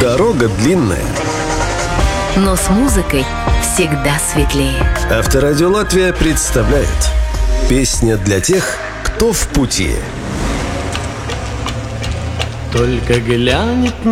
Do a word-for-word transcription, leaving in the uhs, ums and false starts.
Дорога длинная, но с музыкой всегда светлее. Авторадио Латвия представляет песня для тех, кто в пути. Только глянет